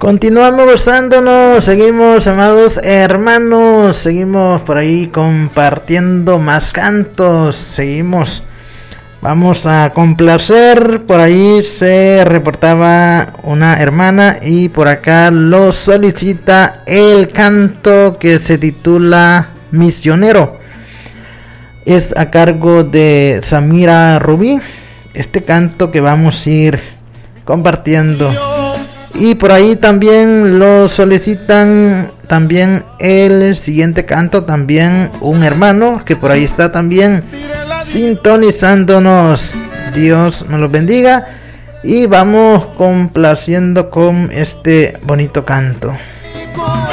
Continuamos gozándonos, seguimos, amados hermanos, seguimos por ahí compartiendo más cantos, seguimos. Vamos a complacer, por ahí se reportaba una hermana y por acá lo solicita el canto que se titula Misionero. Es a cargo de Samira Rubí, este canto que vamos a ir compartiendo. Y por ahí también lo solicitan también el siguiente canto, también un hermano que por ahí está también sintonizándonos. Dios me los bendiga y vamos complaciendo con este bonito canto.